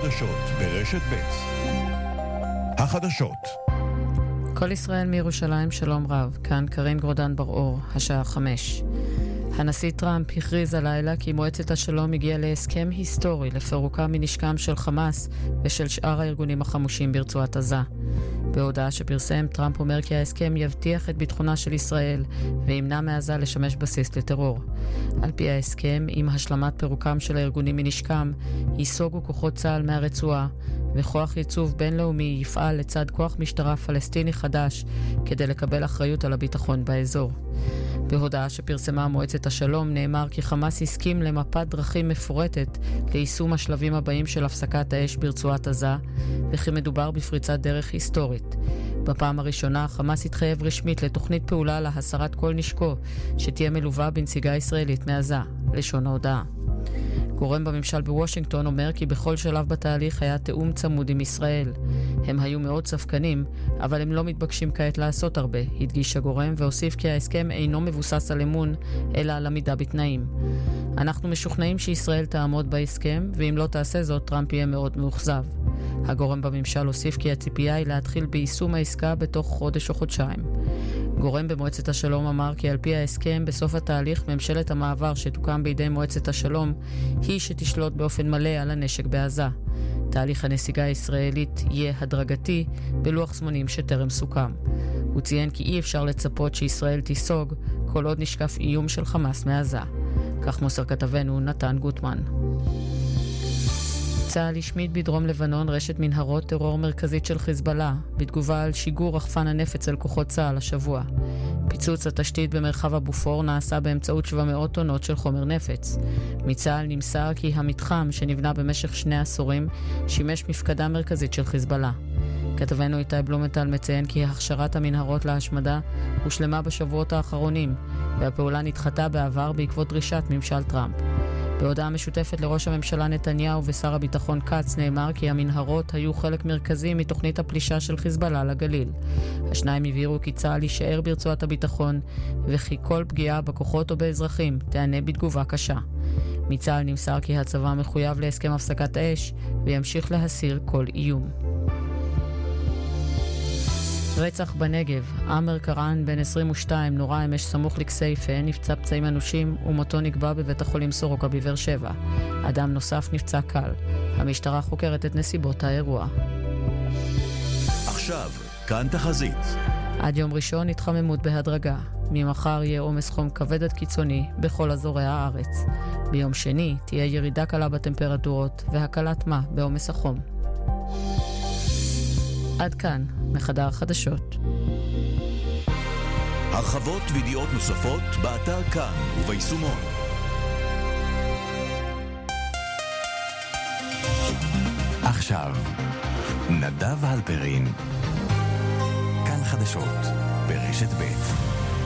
החדשות ברשת ב'. החדשות. כל ישראל מירושלים, שלום רב. כאן קרין גרודן בר-אור, השעה 5. הנשיא טראמפ הכריז הלילה כי מועצת השלום הגיעה להסכם היסטורי לפירוקה מנשקם של חמאס ושל שאר הארגונים החמושים ברצועת עזה. בהודעה שפרסם, טראמפ אומר כי ההסכם יבטיח את ביטחונה של ישראל וימנע מעזה לשמש בסיס לטרור. על פי ההסכם, עם השלמת פירוקם של הארגונים מנשקם, ייסוגו כוחות צה"ל מהרצועה, וכוח ייצוב בינלאומי יפעל לצד כוח משטרה פלסטיני חדש כדי לקבל אחריות על הביטחון באזור. בהודעה שפרסמה מועצת השלום נאמר כי חמאס הסכים למפת דרכים מפורטת ליישום השלבים הבאים של הפסקת האש ברצועת עזה, וכי מדובר בפריצת דרך היסטורית. בפעם הראשונה חמאס התחייב רשמית לתוכנית פעולה להסרת כל נשקו שתהיה מלווה בנציגה ישראלית מעזה, לשון ההודעה. גורם בממשל בוושינגטון אומר כי בכל שלב בתהליך היה תאום צמוד עם ישראל. הם היו מאוד ספקנים, אבל הם לא מתבקשים כעת לעשות הרבה, הדגיש הגורם, והוסיף כי ההסכם אינו מבוסס על אמון, אלא על עמידה בתנאים. אנחנו משוכנעים שישראל תעמוד בהסכם, ואם לא תעשה זאת, טראמפ יהיה מאוד מאוכזב. הגורם בממשל הוסיף כי הציפייה היא להתחיל ביישום העסקה בתוך חודש או חודשיים. גורם במועצת השלום אמר כי על פי ההסכם, בסוף התהליך ממשלת המעבר שתוקם בידי מועצת השלום היא שתשלוט באופן מלא על הנשק בעזה. תהליך הנסיגה הישראלית יהיה הדרגתי בלוח זמנים שטרם סוכם. הוא ציין כי אי אפשר לצפות שישראל תיסוג כל עוד נשקף איום של חמאס מעזה. כך מוסר כתבנו נתן גוטמן. צה"ל השמיד בדרום לבנון רשת מנהרות טרור מרכזית של חיזבאללה, בתגובה על שיגור רחפן הנפץ אל כוחות צה"ל השבוע. פיצוץ התשתית במרחב הבופור נעשה באמצעות 700 טונות של חומר נפץ. מצה"ל נמסר כי המתחם שנבנה במשך 2 עשורים שימש מפקדה מרכזית של חיזבאללה. כתבנו איתי בלומנטל מציין כי הכשרת המנהרות להשמדה הושלמה בשבועות האחרונים, והפעולה נדחתה בעבר בעקבות דרישת ממשל טראמפ. בהודעה משותפת לראש הממשלה נתניהו ושר הביטחון קץ נאמר כי המנהרות היו חלק מרכזי מתוכנית הפלישה של חיזבאללה לגליל. השניים הבהירו כי צה"ל יישאר ברצועת הביטחון וכי כל פגיעה בכוחות או באזרחים תענה בתגובה קשה. מצה"ל נמסר כי הצבא מחויב להסכם הפסקת האש וימשיך להסיר כל איום. רצח בנגב. עמר קראן בן 22 נורה אמש סמוך לכסייפה, נפצע פצעים אנושים ומותו נקבע בבית החולים סורוקה בבאר שבע. אדם נוסף נפצע קל. המשטרה חוקרת את נסיבות האירוע. עכשיו, כאן תחזית. עד יום ראשון התחממות בהדרגה. ממחר יהיה עומס חום כבד עד קיצוני בכל אזורי הארץ. ביום שני תהיה ירידה קלה בטמפרטורות והקלת מה בעומס החום. עד כאן, מחדר החדשות. הרחבות וידיעות נוספות באתר כאן וביישומון. עכשיו, נדב הלפרין. כאן חדשות ברשת ב'.